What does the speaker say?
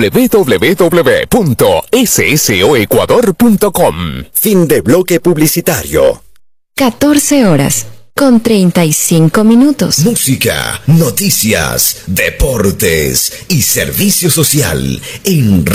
www.ssoecuador.com. Fin de bloque publicitario. 14 horas con 35 minutos. Música, noticias, deportes y servicio social en